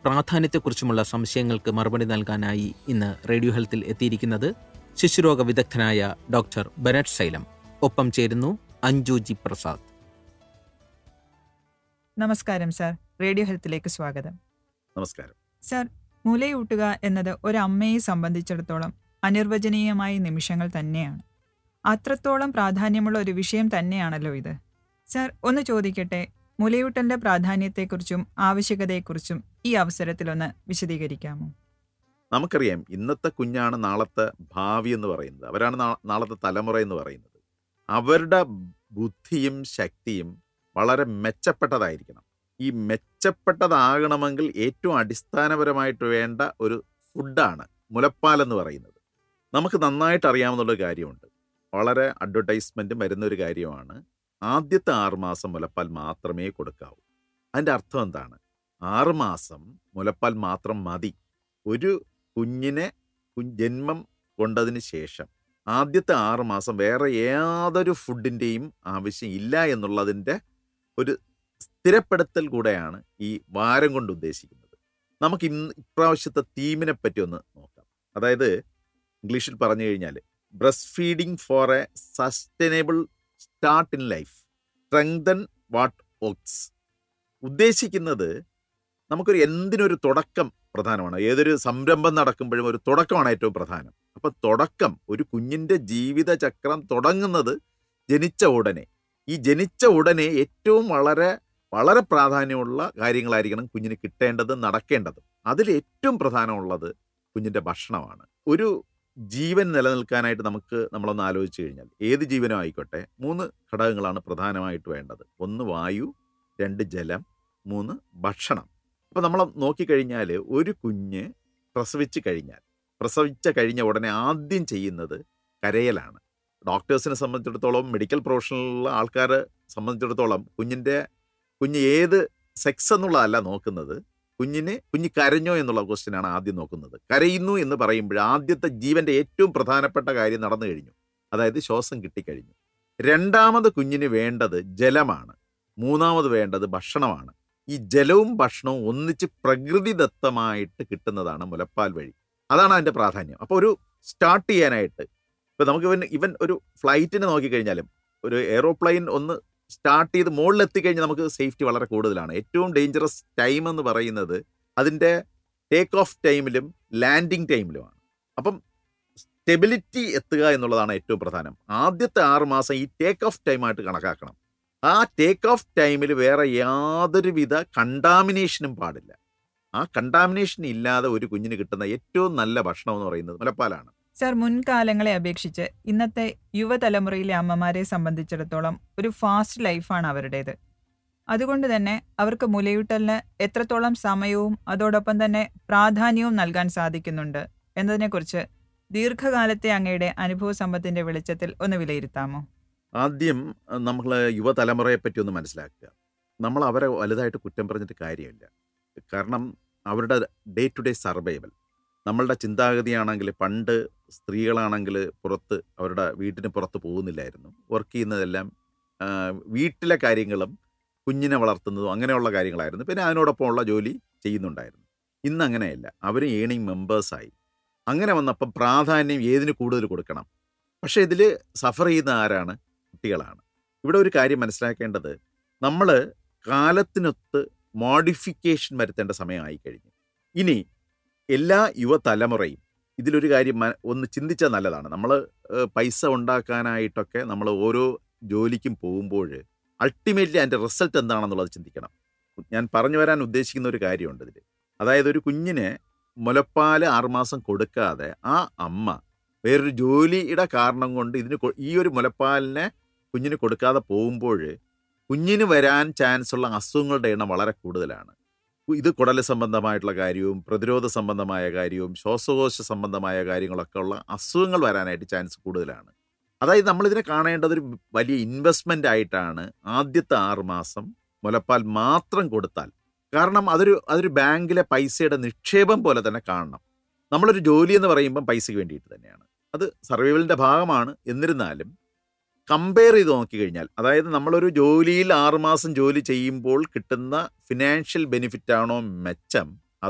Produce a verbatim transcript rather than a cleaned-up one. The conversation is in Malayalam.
പ്രാധാന്യത്തെക്കുറിച്ചുമുള്ള സംശയങ്ങൾക്ക് മറുപടി നൽകാനായി ഇന്ന് റേഡിയോ ഹെൽത്തിൽ എത്തിയിരിക്കുന്നത് ശിശുരോഗ വിദഗ്ധനായ ഡോക്ടർ ബെനറ്റ് സൈലം. ഒപ്പം ചേരുന്നു അഞ്ജു ജി പ്രസാദ്. നമസ്കാരം സാർ, റേഡിയോ ഹെൽത്തിലേക്ക് സ്വാഗതം. നമസ്കാരം സാർ, മുലയൂട്ടുക എന്നത് ഒരമ്മയെ സംബന്ധിച്ചിടത്തോളം അനിർവചനീയമായ നിമിഷങ്ങൾ തന്നെയാണ്. അത്രത്തോളം പ്രാധാന്യമുള്ള ഒരു വിഷയം തന്നെയാണല്ലോ ഇത്. സാർ, ഒന്ന് ചോദിക്കട്ടെ, മുലയൂട്ടലിന്റെ പ്രാധാന്യത്തെക്കുറിച്ചും ആവശ്യകതയെക്കുറിച്ചും ഈ അവസരത്തിലൊന്ന് വിശദീകരിക്കാമോ? നമുക്കറിയാം, ഇന്നത്തെ കുഞ്ഞാണ് നാളത്തെ ഭാവി എന്ന് പറയുന്നത്. അവരാണ് നാളത്തെ തലമുറ എന്ന് പറയുന്നത്. അവരുടെ ബുദ്ധിയും ശക്തിയും വളരെ മെച്ചപ്പെട്ടതായിരിക്കണം. ഈ മെച്ചപ്പെട്ടതാകണമെങ്കിൽ ഏറ്റവും അടിസ്ഥാനപരമായിട്ട് വേണ്ട ഒരു ഫുഡാണ് മുലപ്പാൽ എന്ന് പറയുന്നത്. നമുക്ക് നന്നായിട്ട് അറിയാവുന്നൊരു കാര്യമുണ്ട്, വളരെ അഡ്വർടൈസ്മെൻറ്റും വരുന്നൊരു കാര്യമാണ്. ആദ്യത്തെ ആറുമാസം മുലപ്പാൽ മാത്രമേ കൊടുക്കാവൂ. അതിൻ്റെ അർത്ഥം എന്താണ്? ആറുമാസം മുലപ്പാൽ മാത്രം മതി. ഒരു കുഞ്ഞിനെ ജന്മം കൊണ്ടതിന് ശേഷം ആദ്യത്തെ ആറുമാസം വേറെ യാതൊരു ഫുഡിൻ്റെയും ആവശ്യം ഇല്ല എന്നുള്ളതിൻ്റെ ഒരു സ്ഥിരപ്പെടുത്തൽ കൂടെയാണ് ഈ വാരം കൊണ്ട് ഉദ്ദേശിക്കുന്നത്. നമുക്ക് ഇന്ന് ഇപ്രാവശ്യത്തെ തീമിനെ പറ്റി ഒന്ന് നോക്കാം. അതായത് ഇംഗ്ലീഷിൽ പറഞ്ഞു കഴിഞ്ഞാൽ breast feeding four A sustainable start in life, strengthen what works. ഉദ്ദേശിക്കുന്നത് നമുക്കൊരു എന്തിനൊരു തുടക്കം പ്രധാനമാണ്. ഏതൊരു സംരംഭം നടക്കുമ്പോഴും ഒരു തുടക്കമാണ് ഏറ്റവും പ്രധാനം. അപ്പം തുടക്കം, ഒരു കുഞ്ഞിൻ്റെ ജീവിതചക്രം തുടങ്ങുന്നത് ജനിച്ച ഉടനെ. ഈ ജനിച്ച ഉടനെ ഏറ്റവും വളരെ വളരെ പ്രാധാന്യമുള്ള കാര്യങ്ങളായിരിക്കണം കുഞ്ഞിന് കിട്ടേണ്ടതും നടക്കേണ്ടതും. അതിൽ ഏറ്റവും പ്രധാനമുള്ളത് കുഞ്ഞിൻ്റെ ഭക്ഷണമാണ്. ഒരു ജീവൻ നിലനിൽക്കാനായിട്ട് നമുക്ക് നമ്മളൊന്ന് ആലോചിച്ച് കഴിഞ്ഞാൽ, ഏത് ജീവനും ആയിക്കോട്ടെ, മൂന്ന് ഘടകങ്ങളാണ് പ്രധാനമായിട്ട് വേണ്ടത്. ഒന്ന് വായു, രണ്ട് ജലം, മൂന്ന് ഭക്ഷണം. അപ്പോൾ നമ്മൾ നോക്കിക്കഴിഞ്ഞാൽ ഒരു കുഞ്ഞ് പ്രസവിച്ച് കഴിഞ്ഞാൽ പ്രസവിച്ച കഴിഞ്ഞ ഉടനെ ആദ്യം ചെയ്യുന്നത് കരയലാണ്. ഡോക്ടേഴ്സിനെ സംബന്ധിച്ചിടത്തോളം, മെഡിക്കൽ പ്രൊഫഷണലുള്ള ആൾക്കാരെ സംബന്ധിച്ചിടത്തോളം കുഞ്ഞിൻ്റെ കുഞ്ഞ് ഏത് സെക്സ് എന്നുള്ളതല്ല നോക്കുന്നത്, കുഞ്ഞിന് കുഞ്ഞ് കരഞ്ഞോ എന്നുള്ള ക്വസ്റ്റ്യനാണ് ആദ്യം നോക്കുന്നത്. കരയുന്നു എന്ന് പറയുമ്പോൾ ആദ്യത്തെ ജീവൻ്റെ ഏറ്റവും പ്രധാനപ്പെട്ട കാര്യം നടന്നു കഴിഞ്ഞു, അതായത് ശ്വാസം കിട്ടിക്കഴിഞ്ഞു. രണ്ടാമത് കുഞ്ഞിന് വേണ്ടത് ജലമാണ്, മൂന്നാമത് വേണ്ടത് ഭക്ഷണമാണ്. ഈ ജലവും ഭക്ഷണവും ഒന്നിച്ച് പ്രകൃതിദത്തമായിട്ട് കിട്ടുന്നതാണ് മുലപ്പാൽ വഴി. അതാണ് അതിൻ്റെ പ്രാധാന്യം. അപ്പോൾ ഒരു സ്റ്റാർട്ട് ചെയ്യാനായിട്ട് ഇപ്പോൾ നമുക്ക് ഇവൻ ഇവൻ ഒരു ഫ്ലൈറ്റിനെ നോക്കിക്കഴിഞ്ഞാലും, ഒരു എയ്റോപ്ലെയിൻ ഒന്ന് സ്റ്റാർട്ട് ചെയ്ത് മുകളിലെത്തിക്കഴിഞ്ഞാൽ നമുക്ക് സേഫ്റ്റി വളരെ കൂടുതലാണ്. ഏറ്റവും ഡേഞ്ചറസ് ടൈം എന്ന് പറയുന്നത് അതിൻ്റെ ടേക്ക് ഓഫ് ടൈമിലും ലാൻഡിങ് ടൈമിലുമാണ്. അപ്പം സ്റ്റെബിലിറ്റി എത്തുക എന്നുള്ളതാണ് ഏറ്റവും പ്രധാനം. ആദ്യത്തെ ആറ് മാസം ഈ ടേക്ക് ഓഫ് ടൈമായിട്ട് കണക്കാക്കണം. ആ ടേക്ക് ഓഫ് ടൈമിൽ വേറെ യാതൊരുവിധ കണ്ടാമിനേഷനും പാടില്ല. ആ കണ്ടാമിനേഷൻ ഇല്ലാതെ ഒരു കുഞ്ഞിന് കിട്ടുന്ന ഏറ്റവും നല്ല ഭക്ഷണം എന്ന് പറയുന്നത് മുലപ്പാലാണ്. സാർ, മുൻകാലങ്ങളെ അപേക്ഷിച്ച് ഇന്നത്തെ യുവതലമുറയിലെ അമ്മമാരെ സംബന്ധിച്ചിടത്തോളം ഒരു ഫാസ്റ്റ് ലൈഫാണ് അവരുടേത്. അതുകൊണ്ട് തന്നെ അവർക്ക് മുലയൂട്ടലിന് എത്രത്തോളം സമയവും അതോടൊപ്പം തന്നെ പ്രാധാന്യവും നൽകാൻ സാധിക്കുന്നുണ്ട് എന്നതിനെക്കുറിച്ച് ദീർഘകാലത്തെ അങ്ങയുടെ അനുഭവ സമ്പത്തിന്റെ വെളിച്ചത്തിൽ ഒന്ന് വിലയിരുത്താമോ? ആദ്യം നമ്മൾ യുവതലമുറയെ പറ്റി ഒന്ന് മനസ്സിലാക്കുക. നമ്മൾ അവരെ വലുതായിട്ട് കുറ്റം പറഞ്ഞിട്ട് കാര്യമില്ല. കാരണം അവരുടെ ഡേ ടു ഡേ സർവൈവൽ, നമ്മളുടെ ചിന്താഗതിയാണെങ്കിൽ പണ്ട് സ്ത്രീകളാണെങ്കിൽ പുറത്ത്, അവരുടെ വീട്ടിന് പുറത്ത് പോകുന്നില്ലായിരുന്നു. വർക്ക് ചെയ്യുന്നതെല്ലാം വീട്ടിലെ കാര്യങ്ങളും കുഞ്ഞിനെ വളർത്തുന്നതും അങ്ങനെയുള്ള കാര്യങ്ങളായിരുന്നു. പിന്നെ അതിനോടൊപ്പമുള്ള ജോലി ചെയ്യുന്നുണ്ടായിരുന്നു. ഇന്ന് അങ്ങനെയല്ല, അവർ ഏണിംഗ് മെമ്പേഴ്സായി. അങ്ങനെ വന്നപ്പം പ്രാധാന്യം ഏതിന് കൂടുതൽ കൊടുക്കണം. പക്ഷേ ഇതിൽ സഫർ ചെയ്യുന്ന ആരാണ്? കുട്ടികളാണ്. ഇവിടെ ഒരു കാര്യം മനസ്സിലാക്കേണ്ടത്, നമ്മൾ കാലത്തിനൊത്ത് മോഡിഫിക്കേഷൻ വരുത്തേണ്ട സമയമായി കഴിഞ്ഞു. ഇനി എല്ലാ യുവതലമുറയും ഇതിലൊരു കാര്യം ഒന്ന് ചിന്തിച്ചാൽ നല്ലതാണ്. നമ്മൾ പൈസ ഉണ്ടാക്കാനായിട്ടൊക്കെ നമ്മൾ ഓരോ ജോലിക്കും പോകുമ്പോൾ അൾട്ടിമേറ്റ്ലി അതിൻ്റെ റിസൾട്ട് എന്താണെന്നുള്ളത് ചിന്തിക്കണം. ഞാൻ പറഞ്ഞു വരാൻ ഉദ്ദേശിക്കുന്ന ഒരു കാര്യമുണ്ട് ഇതിൽ. അതായത് ഒരു കുഞ്ഞിന് മുലപ്പാൽ ആറുമാസം കൊടുക്കാതെ ആ അമ്മ വേറൊരു ജോലിയുടെ കാരണം കൊണ്ട് ഇതിന് ഈ ഒരു മുലപ്പാലിനെ കുഞ്ഞിന് കൊടുക്കാതെ പോകുമ്പോൾ കുഞ്ഞിന് വരാൻ ചാൻസ് ഉള്ള അസുഖങ്ങളുടെ എണ്ണം വളരെ കൂടുതലാണ്. ഇത് കുടൽ സംബന്ധമായിട്ടുള്ള കാര്യവും പ്രതിരോധ സംബന്ധമായ കാര്യവും ശ്വാസകോശ സംബന്ധമായ കാര്യങ്ങളൊക്കെ ഉള്ള അസുഖങ്ങൾ വരാനായിട്ട് ചാൻസ് കൂടുതലാണ്. അതായത് നമ്മളിതിനെ കാണേണ്ടതൊരു വലിയ ഇൻവെസ്റ്റ്മെൻ്റ് ആയിട്ടാണ് ആദ്യത്തെ ആറുമാസം മുലപ്പാൽ മാത്രം കൊടുത്താൽ. കാരണം അതൊരു അതൊരു ബാങ്കിലെ പൈസയുടെ നിക്ഷേപം പോലെ തന്നെ കാണണം. നമ്മളൊരു ജോലി എന്ന് പറയുമ്പം പൈസയ്ക്ക് വേണ്ടിയിട്ട് തന്നെയാണ്, അത് സർവൈവലിൻ്റെ ഭാഗമാണ്. എന്നിരുന്നാലും കമ്പയർ ചെയ്ത് നോക്കിക്കഴിഞ്ഞാൽ, അതായത് നമ്മളൊരു ജോലിയിൽ ആറുമാസം ജോലി ചെയ്യുമ്പോൾ കിട്ടുന്ന ഫിനാൻഷ്യൽ ബെനിഫിറ്റ് ആണോ മെച്ചം,